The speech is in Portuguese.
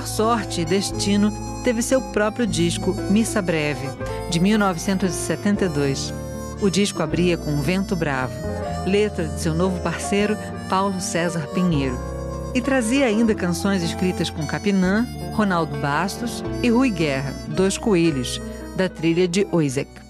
melhor sorte e destino, teve seu próprio disco Missa Breve, de 1972. O disco abria com Vento Bravo, letra de seu novo parceiro, Paulo César Pinheiro. E trazia ainda canções escritas com Capinã, Ronaldo Bastos e Rui Guerra, dois coelhos, da trilha de Oizek.